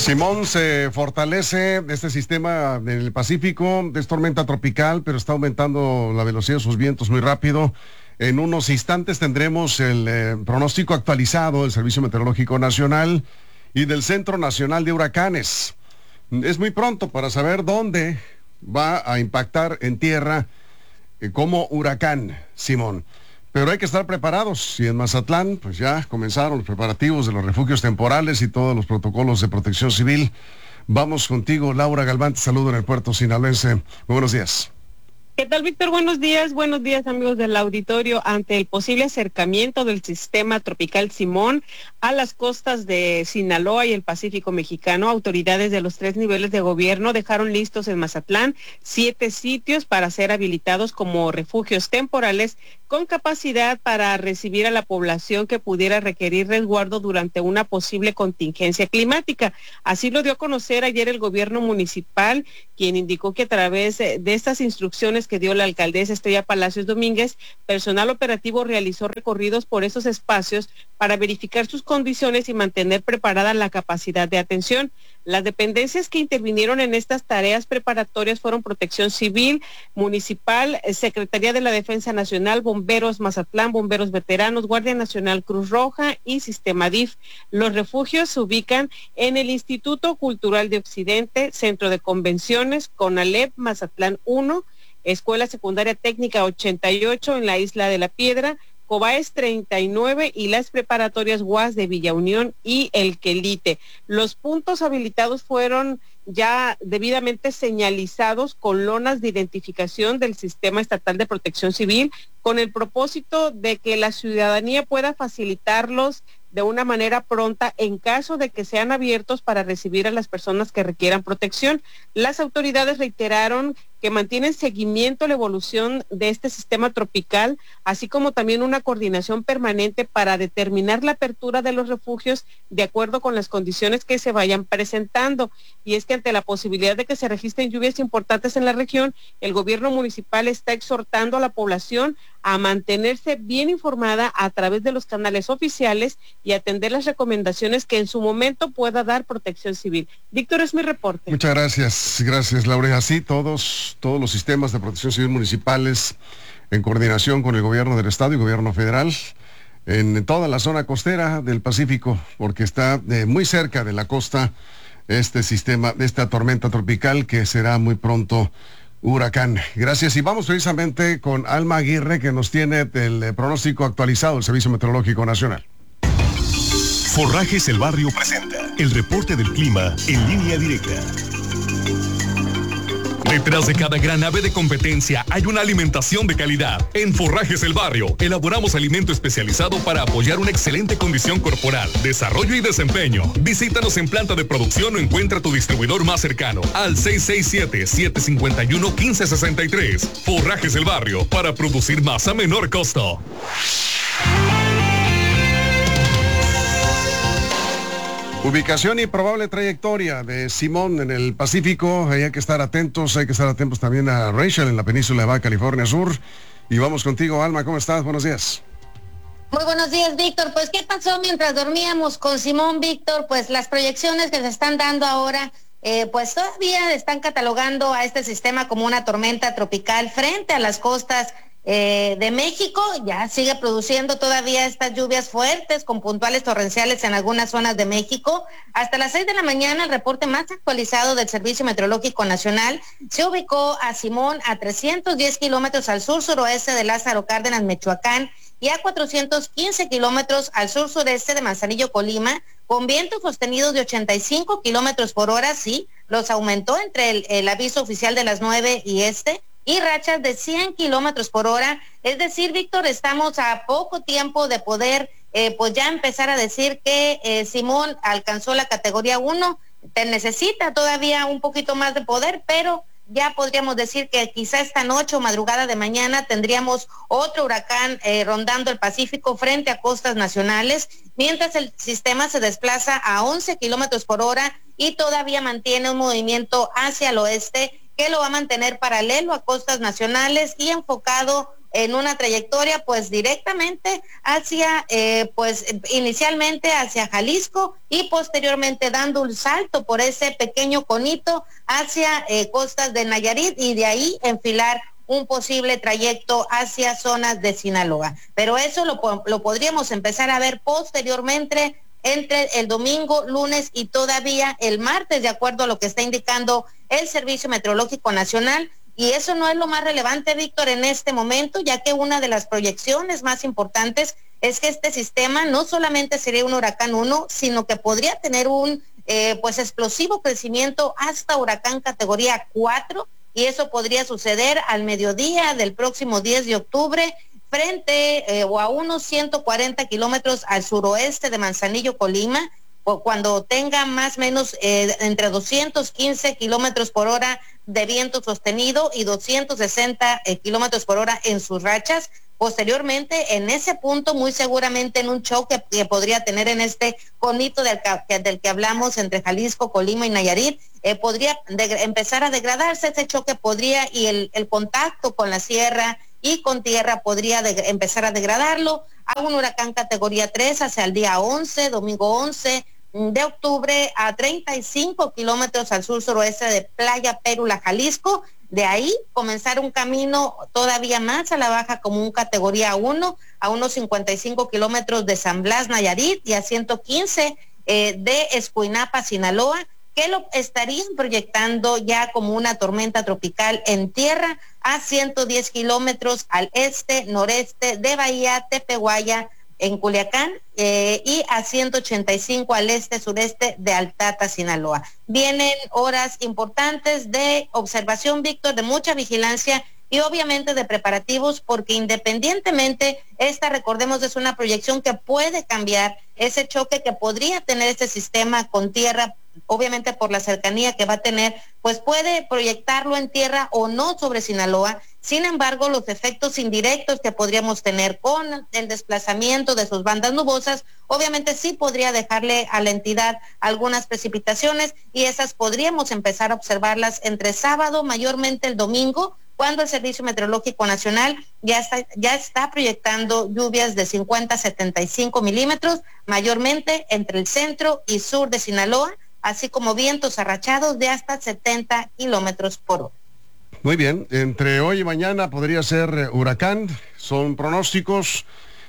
Simón, se fortalece este sistema del Pacífico, es tormenta tropical, pero está aumentando la velocidad de sus vientos muy rápido. En unos instantes tendremos el pronóstico actualizado del Servicio Meteorológico Nacional y del Centro Nacional de Huracanes. Es muy pronto para saber dónde va a impactar en tierra como huracán, Simón. Pero hay que estar preparados, y en Mazatlán pues ya comenzaron los preparativos de los refugios temporales y todos los protocolos de protección civil. Vamos contigo, Laura Galván, te saludo en el puerto sinaloense. Muy buenos días. ¿Qué tal, Víctor? Buenos días amigos del auditorio. Ante el posible acercamiento del sistema tropical Simón a las costas de Sinaloa y el Pacífico mexicano, autoridades de los 3 niveles de gobierno dejaron listos en Mazatlán 7 sitios para ser habilitados como refugios temporales con capacidad para recibir a la población que pudiera requerir resguardo durante una posible contingencia climática. Así lo dio a conocer ayer el gobierno municipal, quien indicó que a través de estas instrucciones que dio la alcaldesa Estrella Palacios Domínguez, personal operativo realizó recorridos por esos espacios para verificar sus condiciones y mantener preparada la capacidad de atención. Las dependencias que intervinieron en estas tareas preparatorias fueron Protección Civil Municipal, Secretaría de la Defensa Nacional, Bomberos Mazatlán, Bomberos Veteranos, Guardia Nacional, Cruz Roja y Sistema DIF. Los refugios se ubican en el Instituto Cultural de Occidente, Centro de Convenciones, CONALEP, Mazatlán 1, Escuela Secundaria Técnica 88 en la Isla de la Piedra, Cobaes 39 y las preparatorias UAS de Villa Unión y El Quelite. Los puntos habilitados fueron ya debidamente señalizados con lonas de identificación del Sistema Estatal de Protección Civil, con el propósito de que la ciudadanía pueda facilitarlos de una manera pronta en caso de que sean abiertos para recibir a las personas que requieran protección. Las autoridades reiteraron que mantienen seguimiento a la evolución de este sistema tropical, así como también una coordinación permanente para determinar la apertura de los refugios de acuerdo con las condiciones que se vayan presentando. Y es que ante la posibilidad de que se registren lluvias importantes en la región, el gobierno municipal está exhortando a la población a mantenerse bien informada a través de los canales oficiales y atender las recomendaciones que en su momento pueda dar Protección Civil. Víctor, es mi reporte. Muchas gracias, Laura. Así todos los sistemas de protección civil municipales en coordinación con el gobierno del estado y gobierno federal en toda la zona costera del Pacífico, porque está muy cerca de la costa este sistema, esta tormenta tropical que será muy pronto huracán. Gracias, y vamos precisamente con Alma Aguirre, que nos tiene el pronóstico actualizado del Servicio Meteorológico Nacional. Forrajes El Barrio presenta el reporte del clima en línea directa. Detrás de cada gran ave de competencia hay una alimentación de calidad. En Forrajes El Barrio elaboramos alimento especializado para apoyar una excelente condición corporal, desarrollo y desempeño. Visítanos en planta de producción o encuentra tu distribuidor más cercano al 667-751-1563. Forrajes El Barrio, para producir más a menor costo. Ubicación y probable trayectoria de Simón en el Pacífico. Hay que estar atentos también a Rachel en la península de Baja California Sur. Y vamos contigo, Alma, ¿cómo estás? Buenos días. Muy buenos días, Víctor. Pues, ¿qué pasó mientras dormíamos con Simón, Víctor? Pues las proyecciones que se están dando ahora, pues todavía están catalogando a este sistema como una tormenta tropical frente a las costas de México. Ya sigue produciendo todavía estas lluvias fuertes con puntuales torrenciales en algunas zonas de México. Hasta las 6 de la mañana, el reporte más actualizado del Servicio Meteorológico Nacional se ubicó a Simón a 310 kilómetros al sur-suroeste de Lázaro Cárdenas, Michoacán, y a 415 kilómetros al sur-sureste de Manzanillo, Colima, con vientos sostenidos de 85 kilómetros por hora. Sí, los aumentó entre el aviso oficial de las 9 y rachas de 100 kilómetros por hora. Es decir, Víctor, estamos a poco tiempo de poder pues ya empezar a decir que Simón alcanzó la categoría 1, necesita todavía un poquito más de poder, pero ya podríamos decir que quizá esta noche o madrugada de mañana tendríamos otro huracán rondando el Pacífico frente a costas nacionales, mientras el sistema se desplaza a 11 kilómetros por hora y todavía mantiene un movimiento hacia el oeste que lo va a mantener paralelo a costas nacionales y enfocado en una trayectoria pues directamente hacia, pues inicialmente hacia Jalisco y posteriormente dando un salto por ese pequeño conito hacia costas de Nayarit y de ahí enfilar un posible trayecto hacia zonas de Sinaloa. Pero eso lo podríamos empezar a ver posteriormente entre el domingo, lunes y todavía el martes, de acuerdo a lo que está indicando el Servicio Meteorológico Nacional. Y eso no es lo más relevante, Víctor, en este momento, ya que una de las proyecciones más importantes es que este sistema no solamente sería un huracán 1, sino que podría tener un pues explosivo crecimiento hasta huracán categoría 4, y eso podría suceder al mediodía del próximo 10 de octubre, frente o a unos 140 kilómetros al suroeste de Manzanillo, Colima, cuando tenga más o menos entre 215 kilómetros por hora de viento sostenido y 260 kilómetros por hora en sus rachas. Posteriormente, en ese punto, muy seguramente en un choque que podría tener en este conito del que hablamos entre Jalisco, Colima y Nayarit, podría empezar a degradarse ese choque, podría, y el contacto con la sierra y con tierra podría empezar a degradarlo a un huracán categoría 3 hacia el día 11, domingo 11 de octubre, a 35 kilómetros al sur-suroeste de Playa Pérula, Jalisco. De ahí comenzar un camino todavía más a la baja como un categoría 1 a unos 55 kilómetros de San Blas, Nayarit, y a 115 de Escuinapa, Sinaloa, que lo estarían proyectando ya como una tormenta tropical en tierra a 110 kilómetros al este-noreste de Bahía Tepehuaya, en Culiacán, y a 185 al este-sureste de Altata, Sinaloa. Vienen horas importantes de observación, Víctor, de mucha vigilancia y obviamente de preparativos, porque independientemente recordemos, es una proyección que puede cambiar ese choque que podría tener este sistema con tierra, obviamente por la cercanía que va a tener, pues puede proyectarlo en tierra o no sobre Sinaloa. Sin embargo, los efectos indirectos que podríamos tener con el desplazamiento de sus bandas nubosas, obviamente sí podría dejarle a la entidad algunas precipitaciones, y esas podríamos empezar a observarlas entre sábado, mayormente el domingo, cuando el Servicio Meteorológico Nacional ya está proyectando lluvias de 50 a 75 milímetros, mayormente entre el centro y sur de Sinaloa, así como vientos arrachados de hasta 70 kilómetros por hora. Muy bien, entre hoy y mañana podría ser huracán, son pronósticos,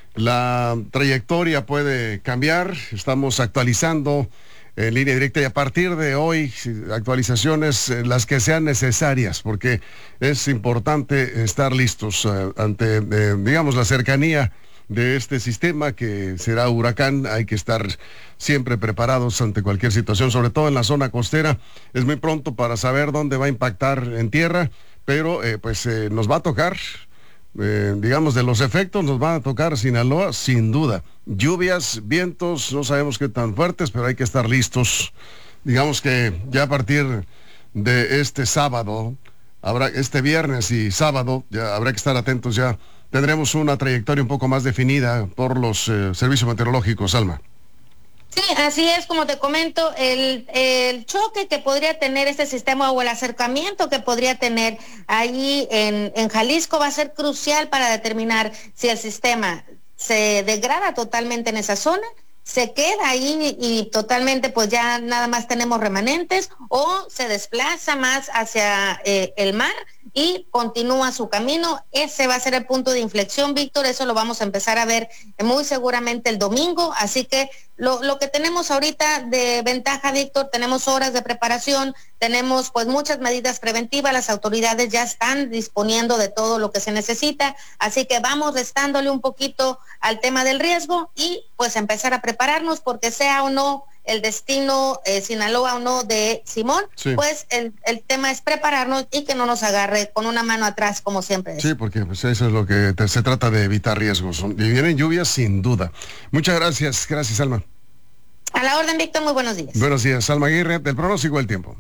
la trayectoria puede cambiar, estamos actualizando en línea directa, y a partir de hoy actualizaciones las que sean necesarias, porque es importante estar listos ante, digamos, la cercanía de este sistema que será huracán. Hay que estar siempre preparados ante cualquier situación, sobre todo en la zona costera. Es muy pronto para saber dónde va a impactar en tierra, pero nos va a tocar, digamos, de los efectos nos van a tocar Sinaloa, sin duda. Lluvias, vientos, no sabemos qué tan fuertes, pero hay que estar listos. Digamos que ya a partir de este sábado, este viernes y sábado, ya habrá que estar atentos, ya tendremos una trayectoria un poco más definida por los servicios meteorológicos, Alma. Sí, así es, como te comento, el choque que podría tener este sistema o el acercamiento que podría tener ahí en Jalisco va a ser crucial para determinar si el sistema se degrada totalmente en esa zona, se queda ahí y totalmente pues ya nada más tenemos remanentes, o se desplaza más hacia el mar y continúa su camino. Ese va a ser el punto de inflexión, Víctor. Eso lo vamos a empezar a ver muy seguramente el domingo. Así que lo que tenemos ahorita de ventaja, Víctor, tenemos horas de preparación, tenemos pues muchas medidas preventivas, las autoridades ya están disponiendo de todo lo que se necesita, así que vamos restándole un poquito al tema del riesgo y pues empezar a prepararnos, porque sea o no el destino Sinaloa o no de Simón, sí, pues el tema es prepararnos y que no nos agarre con una mano atrás, como siempre. Sí, porque pues eso es lo que se trata, de evitar riesgos. Y vienen lluvias sin duda. Muchas gracias, Alma. A la orden, Víctor, muy buenos días. Buenos días, Alma Aguirre, del pronóstico del tiempo.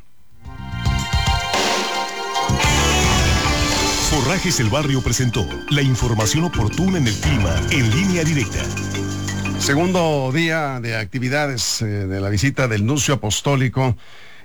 Forrajes El Barrio presentó la información oportuna en el clima en línea directa. Segundo día de actividades de la visita del nuncio apostólico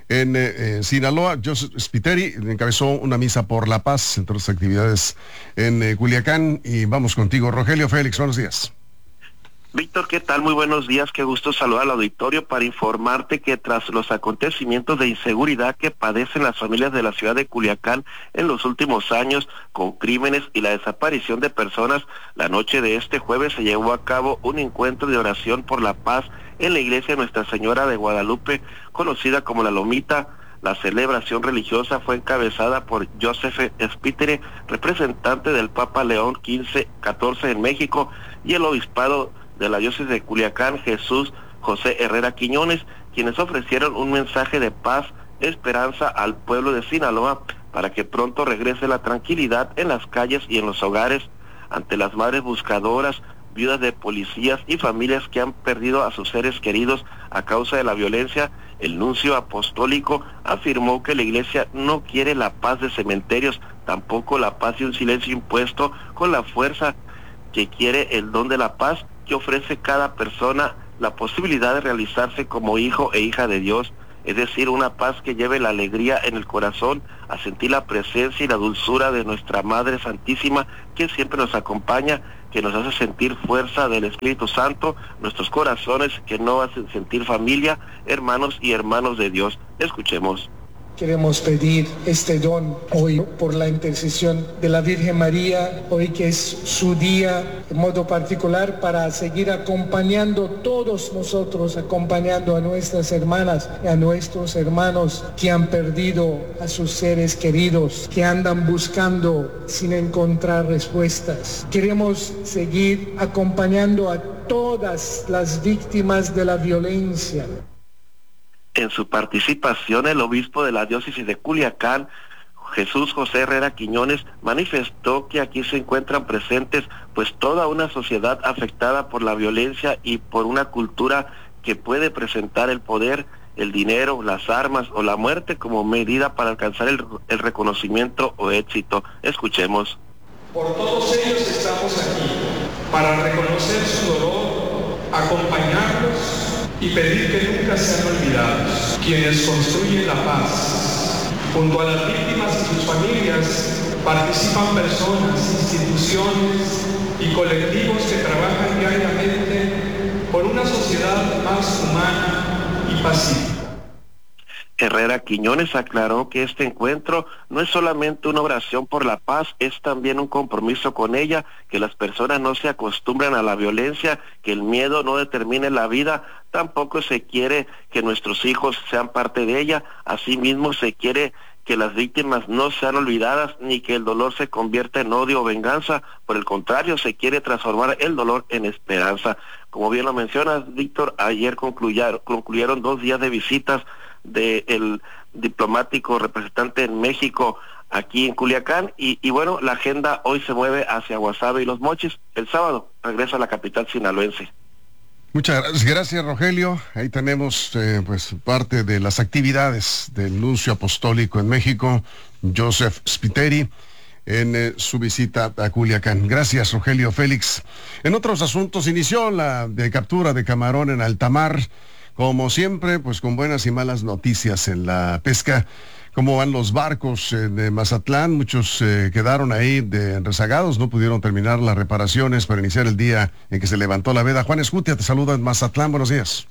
En Sinaloa, Joseph Spiteri encabezó una misa por la paz entre las actividades en Culiacán. Y vamos contigo, Rogelio Félix, buenos días. Víctor, ¿qué tal? Muy buenos días, qué gusto saludar al auditorio para informarte que tras los acontecimientos de inseguridad que padecen las familias de la ciudad de Culiacán en los últimos años, con crímenes y la desaparición de personas, la noche de este jueves se llevó a cabo un encuentro de oración por la paz en la iglesia Nuestra Señora de Guadalupe, conocida como La Lomita. La celebración religiosa fue encabezada por Joseph Spiteri, representante del Papa León XIV en México, y el obispado de la diócesis de Culiacán, Jesús José Herrera Quiñones, quienes ofrecieron un mensaje de paz, esperanza al pueblo de Sinaloa para que pronto regrese la tranquilidad en las calles y en los hogares ante las madres buscadoras, viudas de policías y familias que han perdido a sus seres queridos a causa de la violencia. El nuncio apostólico afirmó que la iglesia no quiere la paz de cementerios, tampoco la paz de un silencio impuesto con la fuerza, que quiere el don de la paz que ofrece cada persona la posibilidad de realizarse como hijo e hija de Dios, es decir, una paz que lleve la alegría en el corazón, a sentir la presencia y la dulzura de nuestra Madre Santísima, que siempre nos acompaña, que nos hace sentir fuerza del Espíritu Santo, nuestros corazones que nos hacen sentir familia, hermanos y hermanos de Dios. Escuchemos. Queremos pedir este don hoy por la intercesión de la Virgen María, hoy que es su día en modo particular, para seguir acompañando todos nosotros, acompañando a nuestras hermanas y a nuestros hermanos que han perdido a sus seres queridos, que andan buscando sin encontrar respuestas. Queremos seguir acompañando a todas las víctimas de la violencia. En su participación, el obispo de la diócesis de Culiacán, Jesús José Herrera Quiñones, manifestó que aquí se encuentran presentes pues toda una sociedad afectada por la violencia y por una cultura que puede presentar el poder, el dinero, las armas o la muerte como medida para alcanzar el reconocimiento o éxito. Escuchemos. Por todos ellos estamos aquí, para reconocer su dolor, acompañarlos y pedir que nunca sean olvidados. Quienes construyen la paz. Junto a las víctimas y sus familias participan personas, instituciones y colectivos que trabajan diariamente por una sociedad más humana y pacífica. Herrera Quiñones aclaró que este encuentro no es solamente una oración por la paz, es también un compromiso con ella, que las personas no se acostumbran a la violencia, que el miedo no determine la vida, tampoco se quiere que nuestros hijos sean parte de ella, asimismo se quiere que las víctimas no sean olvidadas, ni que el dolor se convierta en odio o venganza, por el contrario, se quiere transformar el dolor en esperanza. Como bien lo mencionas, Víctor, ayer concluyeron 2 días de visitas del diplomático representante en México aquí en Culiacán y bueno, la agenda hoy se mueve hacia Guasave y Los Mochis. El sábado regresa a la capital sinaloense. Muchas gracias, Rogelio. Ahí tenemos pues parte de las actividades del nuncio apostólico en México, Joseph Spiteri, en su visita a Culiacán. Gracias, Rogelio Félix. En otros asuntos, inició la captura de camarón en alta mar. Como siempre, pues con buenas y malas noticias en la pesca. ¿Cómo van los barcos de Mazatlán? Muchos quedaron ahí rezagados, no pudieron terminar las reparaciones para iniciar el día en que se levantó la veda. Juan Escutia te saluda en Mazatlán, buenos días.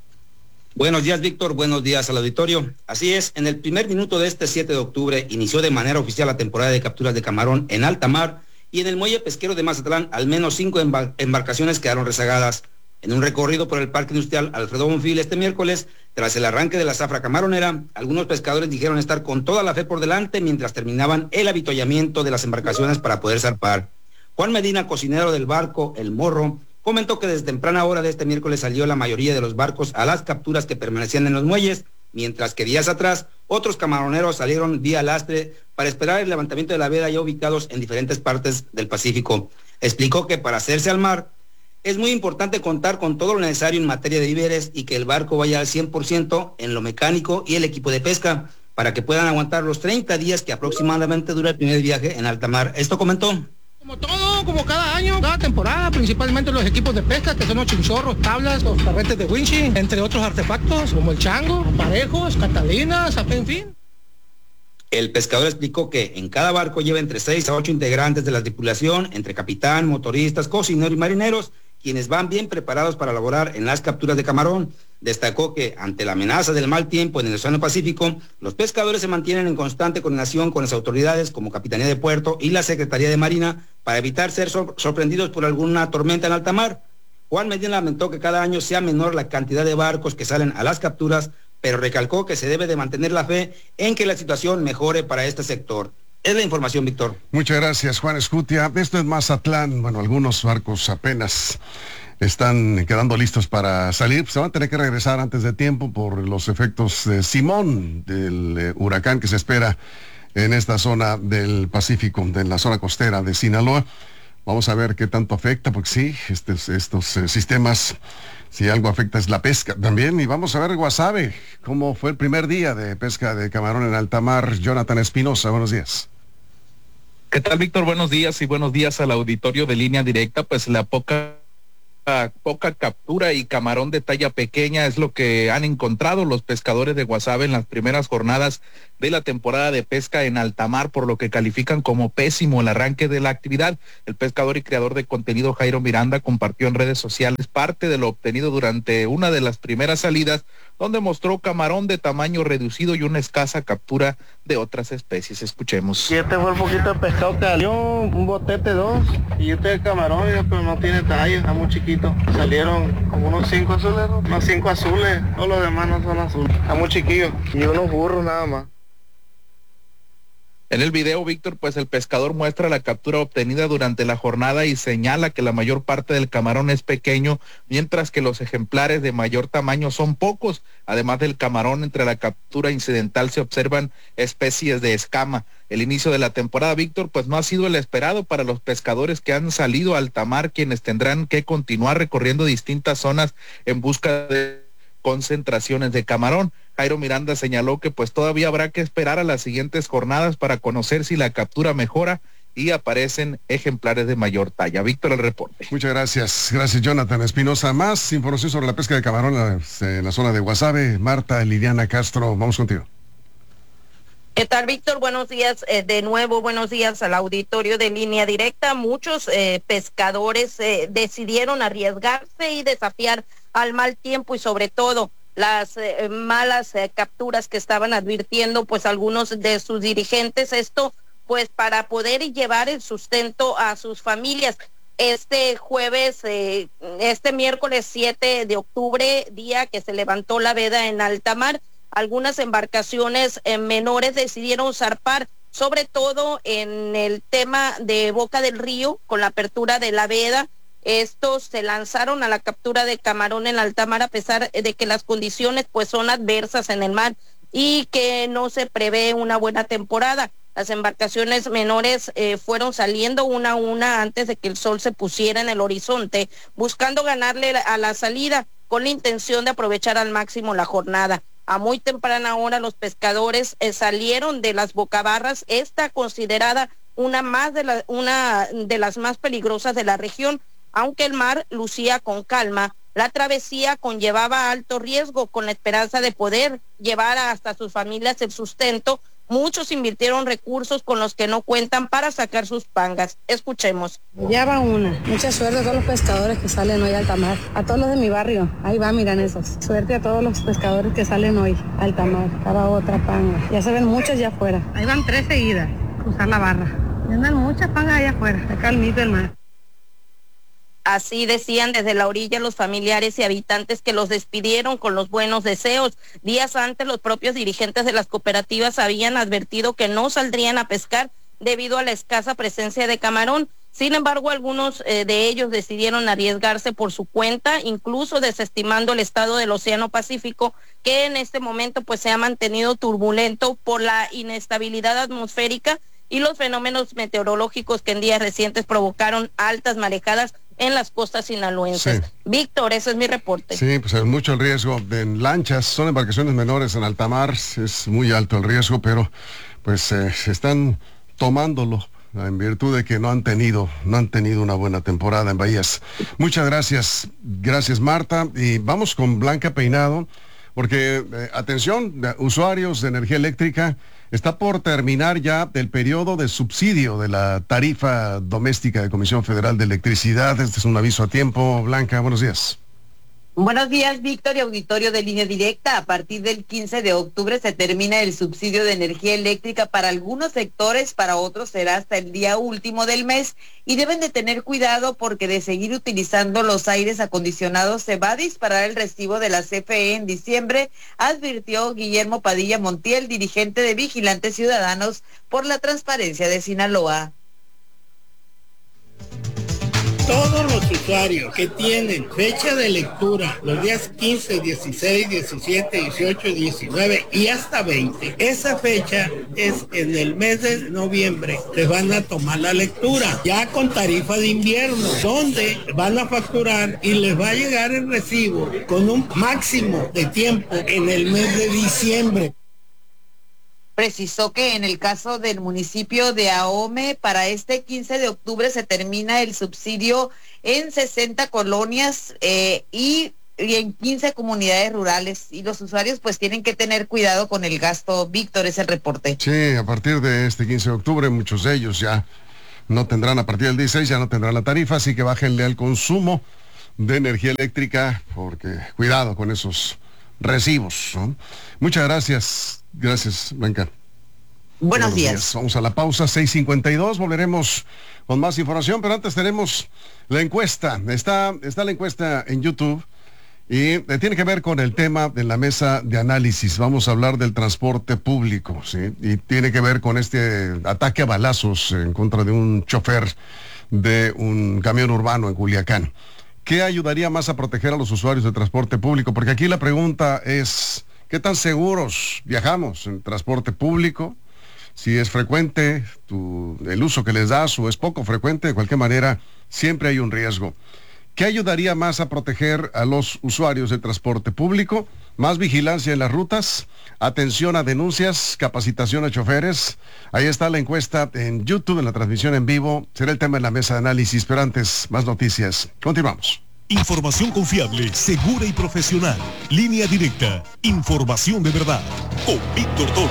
Buenos días, Víctor, buenos días al auditorio. Así es, en el primer minuto de este 7 de octubre inició de manera oficial la temporada de capturas de camarón en alta mar y en el muelle pesquero de Mazatlán al menos 5 embarcaciones quedaron rezagadas. En un recorrido por el Parque Industrial Alfredo Bonfil este miércoles, tras el arranque de la zafra camaronera, algunos pescadores dijeron estar con toda la fe por delante mientras terminaban el avituallamiento de las embarcaciones para poder zarpar. Juan Medina, cocinero del barco El Morro, comentó que desde temprana hora de este miércoles salió la mayoría de los barcos a las capturas que permanecían en los muelles, mientras que días atrás otros camaroneros salieron vía lastre para esperar el levantamiento de la veda ya ubicados en diferentes partes del Pacífico. Explicó que para hacerse al mar es muy importante contar con todo lo necesario en materia de víveres y que el barco vaya al 100% en lo mecánico y el equipo de pesca para que puedan aguantar los 30 días que aproximadamente dura el primer viaje en alta mar. Esto comentó. Como todo, como cada año, cada temporada, principalmente los equipos de pesca, que son los chinchorros, tablas, los carretes de winchi, entre otros artefactos, como el chango, aparejos, catalinas, en fin. El pescador explicó que en cada barco lleva entre 6 a 8 integrantes de la tripulación, entre capitán, motoristas, cocineros y marineros, quienes van bien preparados para laborar en las capturas de camarón. Destacó que ante la amenaza del mal tiempo en el Océano Pacífico, los pescadores se mantienen en constante coordinación con las autoridades como Capitanía de Puerto y la Secretaría de Marina para evitar ser sorprendidos por alguna tormenta en alta mar. Juan Medina lamentó que cada año sea menor la cantidad de barcos que salen a las capturas, pero recalcó que se debe de mantener la fe en que la situación mejore para este sector. Es la información, Víctor. Muchas gracias, Juan Escutia. Esto es Mazatlán. Bueno, algunos barcos apenas están quedando listos para salir. Pues se van a tener que regresar antes de tiempo por los efectos de Simón, del huracán que se espera en esta zona del Pacífico, en la zona costera de Sinaloa. Vamos a ver qué tanto afecta, porque sí, estos sistemas, si algo afecta es la pesca también. Y vamos a ver Guasave, cómo fue el primer día de pesca de camarón en alta mar. Jonathan Espinosa, buenos días. ¿Qué tal, Víctor? Buenos días y buenos días al auditorio de Línea Directa. Pues la poca captura y camarón de talla pequeña es lo que han encontrado los pescadores de Guasave en las primeras jornadas de la temporada de pesca en alta mar, por lo que califican como pésimo el arranque de la actividad. El pescador y creador de contenido Jairo Miranda compartió en redes sociales parte de lo obtenido durante una de las primeras salidas, donde mostró camarón de tamaño reducido y una escasa captura de otras especies. Escuchemos. Y este fue el poquito de pescado que salió, un botete 2, y este es camarón, pero no tiene talla, está muy chiquito. Salieron como unos 5 azules, ¿no? Unos 5 azules, todos los demás no son azules, está muy chiquillo, y unos burros nada más. En el video, Víctor, pues el pescador muestra la captura obtenida durante la jornada y señala que la mayor parte del camarón es pequeño, mientras que los ejemplares de mayor tamaño son pocos. Además del camarón, entre la captura incidental se observan especies de escama. El inicio de la temporada, Víctor, pues no ha sido el esperado para los pescadores que han salido a alta mar, quienes tendrán que continuar recorriendo distintas zonas en busca de concentraciones de camarón. Jairo Miranda señaló que pues todavía habrá que esperar a las siguientes jornadas para conocer si la captura mejora y aparecen ejemplares de mayor talla. Víctor, el reporte. Muchas gracias. Gracias, Jonathan Espinosa. Más información sobre la pesca de camarón en la zona de Guasave. Marta Liliana Castro, vamos contigo. ¿Qué tal, Víctor? Buenos días. De nuevo, buenos días al auditorio de Línea Directa. Muchos pescadores decidieron arriesgarse y desafiar al mal tiempo y sobre todo las malas capturas que estaban advirtiendo pues algunos de sus dirigentes, esto pues para poder llevar el sustento a sus familias. Este miércoles 7 de octubre, día que se levantó la veda en alta mar, algunas embarcaciones menores decidieron zarpar, sobre todo en el tema de Boca del Río, con la apertura de la veda. Estos se lanzaron a la captura de camarón en alta mar a pesar de que las condiciones pues son adversas en el mar y que no se prevé una buena temporada. Las embarcaciones menores fueron saliendo una a una antes de que el sol se pusiera en el horizonte, buscando ganarle a la salida con la intención de aprovechar al máximo la jornada. A muy temprana hora los pescadores salieron de las bocabarras, esta considerada una de las más peligrosas de la región. Aunque el mar lucía con calma, la travesía conllevaba alto riesgo. Con la esperanza de poder llevar hasta sus familias el sustento, muchos invirtieron recursos con los que no cuentan para sacar sus pangas. Escuchemos. Ya va una. Mucha suerte a todos los pescadores que salen hoy a alta mar. A todos los de mi barrio. Ahí va, miran esos. Suerte a todos los pescadores que salen hoy a alta mar. Cada otra panga. Ya se ven muchas ya afuera. Ahí van 3 seguidas. Cruzar la barra. Y andan muchas pangas allá afuera. Acá al mismo del mar. Así decían desde la orilla los familiares y habitantes que los despidieron con los buenos deseos. Días antes, los propios dirigentes de las cooperativas habían advertido que no saldrían a pescar debido a la escasa presencia de camarón. Sin embargo, algunos de ellos decidieron arriesgarse por su cuenta, incluso desestimando el estado del Océano Pacífico, que en este momento pues se ha mantenido turbulento por la inestabilidad atmosférica y los fenómenos meteorológicos que en días recientes provocaron altas marejadas en las costas sinaloenses. Sí. Víctor, ese es mi reporte. Sí, pues hay mucho el riesgo. En lanchas, son embarcaciones menores en alta mar, es muy alto el riesgo, pero pues se están tomándolo en virtud de que no han tenido una buena temporada en Bahías. Muchas gracias Marta, y vamos con Blanca Peinado, porque atención, usuarios de energía eléctrica, está por terminar ya el periodo de subsidio de la tarifa doméstica de Comisión Federal de Electricidad. Este es un aviso a tiempo. Blanca, buenos días. Buenos días, Víctor y auditorio de Línea Directa. A partir del 15 de octubre se termina el subsidio de energía eléctrica para algunos sectores, para otros será hasta el día último del mes, y deben de tener cuidado porque de seguir utilizando los aires acondicionados se va a disparar el recibo de la CFE en diciembre, advirtió Guillermo Padilla Montiel, dirigente de Vigilantes Ciudadanos por la Transparencia de Sinaloa. Todos los usuarios que tienen fecha de lectura los días 15, 16, 17, 18, 19 y hasta 20, esa fecha es en el mes de noviembre, les van a tomar la lectura, ya con tarifa de invierno, donde van a facturar y les va a llegar el recibo con un máximo de tiempo en el mes de diciembre. Precisó que en el caso del municipio de Ahome, para este 15 de octubre se termina el subsidio en 60 colonias y en 15 comunidades rurales. Y los usuarios pues tienen que tener cuidado con el gasto. Víctor, es el reporte. Sí, a partir de este 15 de octubre muchos de ellos ya no tendrán, a partir del 16 ya no tendrán la tarifa, así que bájenle al consumo de energía eléctrica, porque cuidado con esos recibos, ¿no? Muchas gracias. Gracias, Blanca. Buenos días. Vamos a la pausa, 6:52, volveremos con más información, pero antes tenemos la encuesta. Está la encuesta en YouTube y tiene que ver con el tema de la mesa de análisis. Vamos a hablar del transporte público, ¿sí? Y tiene que ver con este ataque a balazos en contra de un chofer de un camión urbano en Culiacán. ¿Qué ayudaría más a proteger a los usuarios de transporte público? Porque aquí la pregunta es: ¿qué tan seguros viajamos en transporte público? Si es frecuente el uso que les das o es poco frecuente, de cualquier manera, siempre hay un riesgo. ¿Qué ayudaría más a proteger a los usuarios del transporte público? Más vigilancia en las rutas, atención a denuncias, capacitación a choferes. Ahí está la encuesta en YouTube, en la transmisión en vivo. Será el tema en la mesa de análisis, pero antes, más noticias. Continuamos. Información confiable, segura y profesional. Línea Directa. Información de verdad. Con Víctor Torres.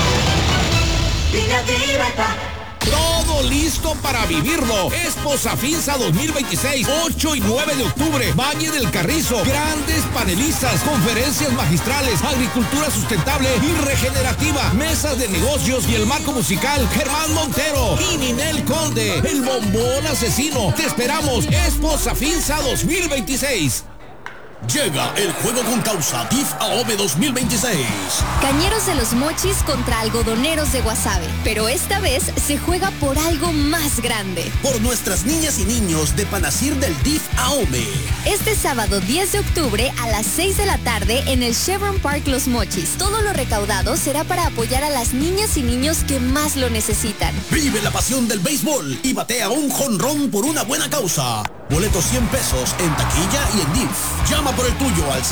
Línea Directa. Todo listo para vivirlo. Expo Safinsa 2026, 8 y 9 de octubre. Valle del Carrizo. Grandes panelistas, conferencias magistrales, agricultura sustentable y regenerativa, mesas de negocios y el marco musical Germán Montero y Ninel Conde, el bombón asesino. Te esperamos. Expo Safinsa 2026. Llega el juego con causa DIF Ahome 2026. Cañeros de los Mochis contra algodoneros de Guasave. Pero esta vez se juega por algo más grande. Por nuestras niñas y niños de Panacir del DIF Ahome. Este sábado 10 de octubre a las 6 de la tarde en el Chevron Park Los Mochis. Todo lo recaudado será para apoyar a las niñas y niños que más lo necesitan. Vive la pasión del béisbol y batea un jonrón por una buena causa. Boletos 100 pesos en taquilla y en DIF. Llama por el tuyo al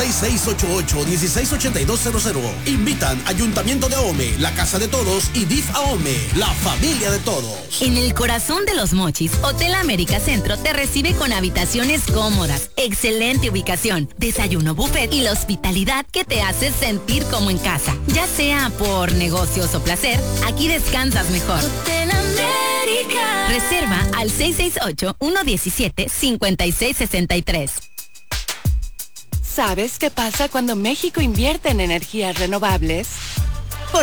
6688-168200. Invitan Ayuntamiento de Ahome, la Casa de Todos y DIF Ahome, la familia de todos. En el corazón de Los Mochis, Hotel América Centro te recibe con habitaciones cómodas, excelente ubicación, desayuno buffet y la hospitalidad que te hace sentir como en casa. Ya sea por negocios o placer, aquí descansas mejor. Hotel América. Reserva al 668-117-5663. ¿Sabes qué pasa cuando México invierte en energías renovables?